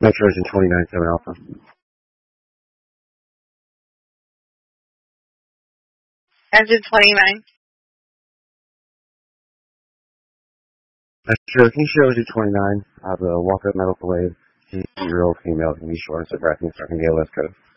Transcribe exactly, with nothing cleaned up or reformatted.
Nitrogen twenty-nine seven Alpha. Engine twenty-nine. Sure, can you show Engine twenty-nine? I have a walk-up medical aid, eighty-year-old female, can be short, so Bracken, Sergeant Gale, let's go.